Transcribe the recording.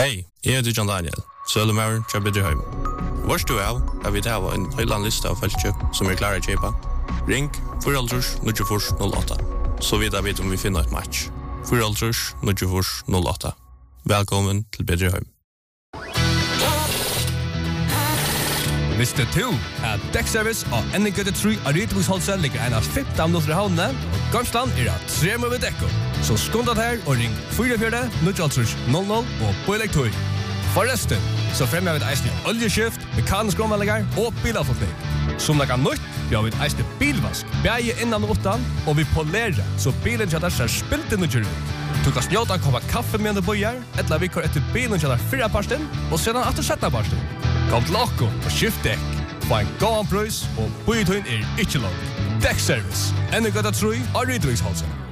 Hej, jeg heter John Daniel, sølumæren til Bedreheim. Vars du er vi til en høyland liste av feltje som klare å kjøpe. Ring 4-0-08, så vidt jeg vet om vi finner et match. 4-0-08. Velkommen til Bedreheim. Visste du at Dekkservice og NG3 av Rytebruksholset ligger en av 15 minutter i havnene, og Gamsland at 3 med dekko. Så skundet her og ring 44-000 og på elektor. Forresten, så fremmer vi et eisende oljeskift, mekanisk omvalgninger og bilavforkning. Som det kan nytt, vi har et eisende bilvask, bæge innan og utan, og vi polerer, så bilen kjøtter ser spilt inn og kjører. Du kan snjåta komme kaffe med en bøyer, eller vi kjører etter bilen kjøtter 4 parsten, og sedan etter 17 parsten. Kom til Akko og skift dekk. Få en god prøys, og bøyetøyen ikke langt. Dekkservice. NG3 av Rytebruksholset.